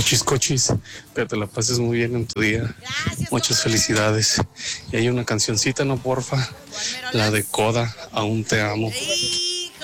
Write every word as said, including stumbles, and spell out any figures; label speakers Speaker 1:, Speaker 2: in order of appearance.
Speaker 1: Cochis, cochis, que te la pases muy bien en tu día.
Speaker 2: Gracias,
Speaker 1: Muchas
Speaker 2: comadre.
Speaker 1: felicidades. Y hay una cancioncita, ¿no, porfa? La de Coda, Aún te amo.
Speaker 2: Ey.